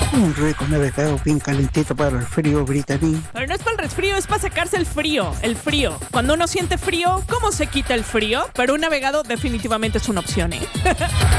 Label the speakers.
Speaker 1: Un rico navegado bien calentito para el frío británico.
Speaker 2: Pero no es para el resfrío, es para sacarse el frío. El frío. Cuando uno siente frío, ¿cómo se quita el frío? Pero un navegado definitivamente es una opción, ¿eh?